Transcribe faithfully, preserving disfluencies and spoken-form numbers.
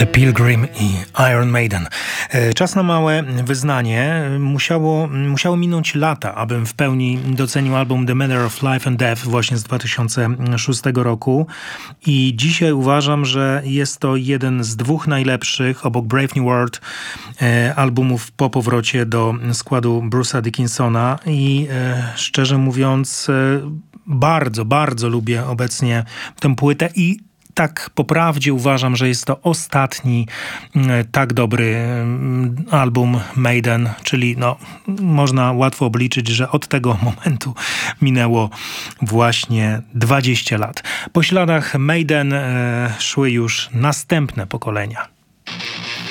The Pilgrim i Iron Maiden. Czas na małe wyznanie. Musiało, musiało minąć lata, abym w pełni docenił album The Matter of Life and Death właśnie z dwa tysiące szóstego roku. I dzisiaj uważam, że jest to jeden z dwóch najlepszych, obok Brave New World, albumów po powrocie do składu Bruce'a Dickinsona. I szczerze mówiąc, bardzo, bardzo lubię obecnie tę płytę i tak po prawdzie uważam, że jest to ostatni tak dobry album Maiden, czyli no, można łatwo obliczyć, że od tego momentu minęło właśnie dwadzieścia lat. Po śladach Maiden e, szły już następne pokolenia.